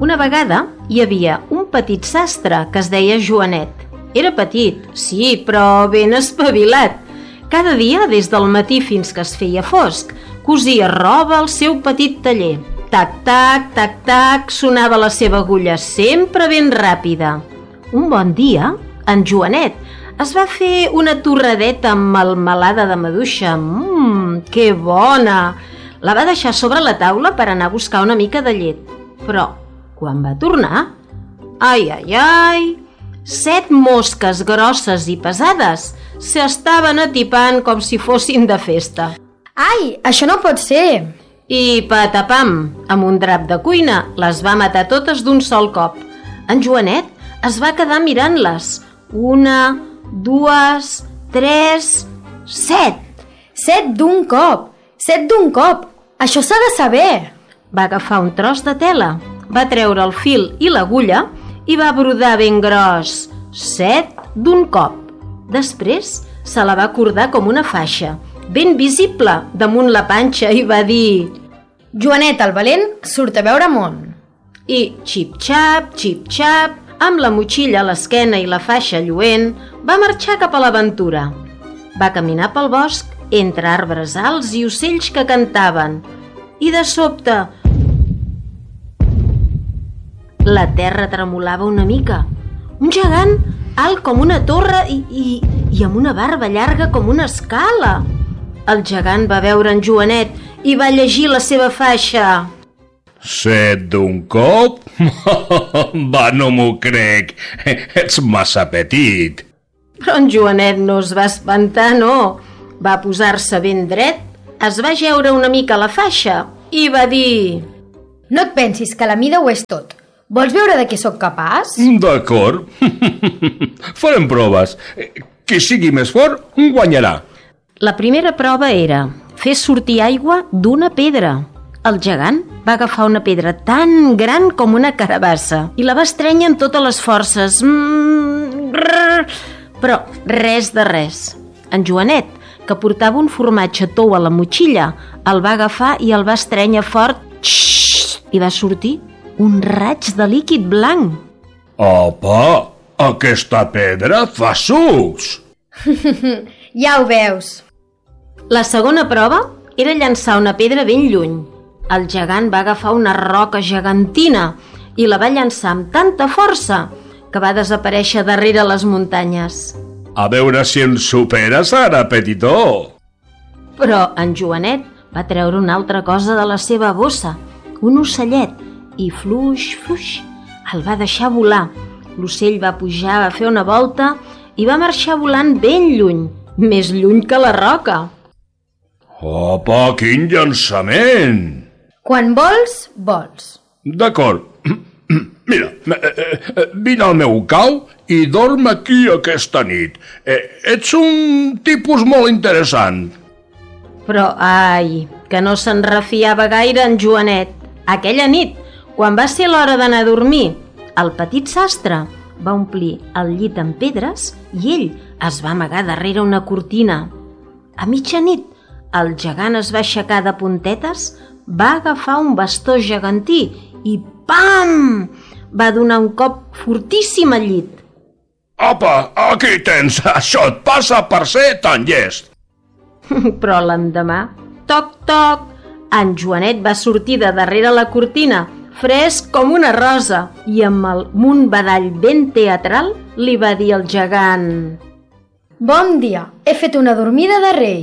Una vegada hi havia un petit sastre que es deia Joanet. Era petit, sí, però ben espavilat. Cada dia, des del matí fins que es feia fosc, cosia roba al seu petit taller. Tac, tac, tac, tac, sonava la seva agulla sempre ben ràpida. Un bon dia, en Joanet es va fer una torradeta amb melmelada de maduixa. Que bona! La va deixar sobre la taula per anar a buscar una mica de llet. Però, quan va tornar, ai, ai, ai, 7 mosques grosses i pesades s'estaven atipant com si fossin de festa. Ai, això no pot ser! I patapam, amb un drap de cuina, les va matar totes d'un sol cop. En Joanet es va quedar mirant-les. 1, 2, 3, 7. 7 d'un cop! 7 d'un cop! Això s'ha de saber! Va agafar un tros de tela, va treure el fil i l'agulla i va brodar ben gros. 7 d'un cop. Després se la va cordar com una faixa, ben visible damunt la panxa, i va dir: Joanet el valent surt a veure món. I xip-xap, amb la motxilla a l'esquena i la faixa lluent, va marxar cap a l'aventura. Va caminar pel bosc entre arbres alts i ocells que cantaven. I de sobte la terra tremolava una mica. Un gegant alt com una torre i amb una barba llarga com una escala. El gegant va veure en Joanet i va llegir la seva faixa. 7 d'un cop? Va, no m'ho crec. Ets massa petit. Però en Joanet no es va espantar, no. Va posar-se ben dret, es va jeure una mica la faixa i va dir: No et pensis que la mida ho és tot. Vols veure de què sóc capaç? D'acord. Farem proves. Qui sigui més fort guanyarà. La primera prova era fer sortir aigua d'una pedra. El gegant va agafar una pedra tan gran com una carabassa i la va estrènyer amb totes les forces. Però res de res. En Joanet, que portava un formatge tou a la motxilla, el va agafar i el va estrènyer fort. I va sortir un raig de líquid blanc. Apa, aquesta pedra fa sucs. Ja ho veus. La segona prova era llançar una pedra ben lluny. El gegant va agafar una roca gegantina i la va llançar amb tanta força que va desaparèixer darrere les muntanyes. A veure si ens superes ara, petitó. Però en Joanet va treure una altra cosa de la seva bossa, un ocellet, i fluix, el va deixar volar. L'ocell va pujar, va fer una volta i va marxar volant ben lluny, més lluny que la roca. Opa, quin llançament! Quan vols, vols. D'acord. Mira, vine al meu cau i dorm aquí aquesta nit. Ets un tipus molt interessant. Però, ai, que no se'n refiava gaire en Joanet. Aquella nit, quan va ser l'hora d'anar a dormir, el petit sastre va omplir el llit amb pedres i ell es va amagar darrere una cortina. A mitjanit, el gegant es va aixecar de puntetes, va agafar un bastó gegantí i pam! Va donar un cop fortíssim al llit. Apa, aquí tens, això et passa per ser tan llest. Però l'endemà, toc, toc, en Joanet va sortir de darrere la cortina, fresc com una rosa, i amb un badall ben teatral li va dir al gegant: Bon dia, he fet una dormida de rei.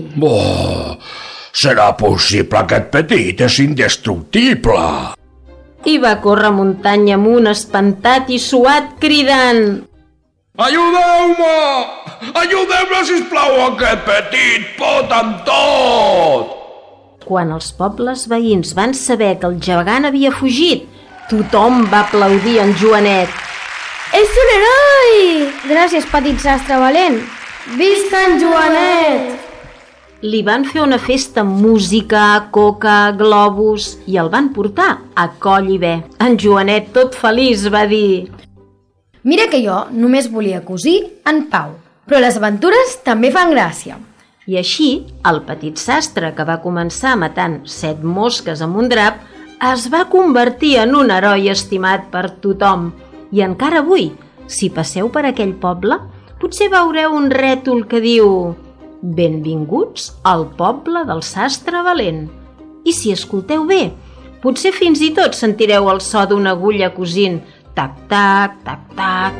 Serà possible, aquest petit és indestructible. I va córrer muntanya amunt, espantat i suat, cridant: Ajudeu-me! Ajudeu-me, sisplau, aquest petit pot amb tot! Quan els pobles veïns van saber que el gegant havia fugit, tothom va aplaudir en Joanet. És un heroi! Gràcies, petit sastre valent. Visca en Joanet! Li van fer una festa amb música, coca, globus i el van portar a coll i bé. En Joanet, tot feliç, va dir: Mira que jo només volia cosir en pau, però les aventures també fan gràcia. I així, el petit sastre, que va començar matant 7 mosques amb un drap, es va convertir en un heroi estimat per tothom i encara avui, si passeu per aquell poble, potser veureu un rètol que diu «Benvinguts al poble del sastre valent». I si escolteu bé, potser fins i tot sentireu el so d'una agulla cosint tac-tac, tac-tac.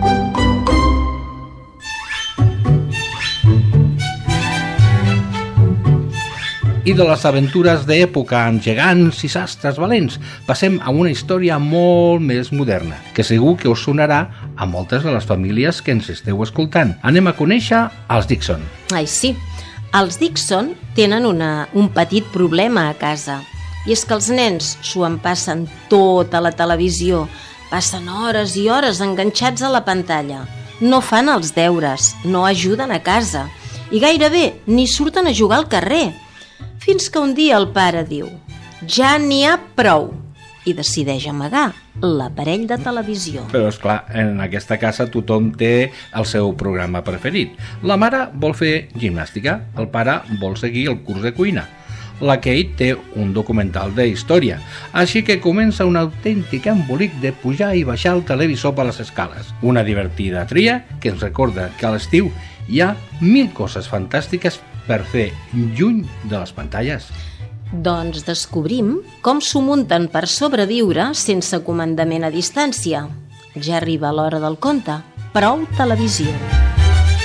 I de les aventures d'època amb gegants i sastres valents passem a una història molt més moderna, que segur que us sonarà a moltes de les famílies que ens esteu escoltant. Anem a conèixer els Dixon. Ai, sí. Els Dixon tenen un petit problema a casa, i és que els nens s'ho empassen tot a la televisió, passen hores i hores enganxats a la pantalla, no fan els deures, no ajuden a casa i gairebé ni surten a jugar al carrer. Fins que un dia el pare diu «Ja n'hi ha prou» i decideix amagar l'aparell de televisió. Però, esclar, en aquesta casa tothom té el seu programa preferit. La mare vol fer gimnàstica, el pare vol seguir el curs de cuina. La Kate té un documental de història, així que comença un autèntic embolic de pujar i baixar el televisor per les escales. Una divertida tria que ens recorda que a l'estiu hi ha 1000 coses fantàstiques per fer lluny de les pantalles. Doncs descobrim com s'ho munten per sobreviure sense comandament a distància. Ja arriba l'hora del conte. Prou televisió.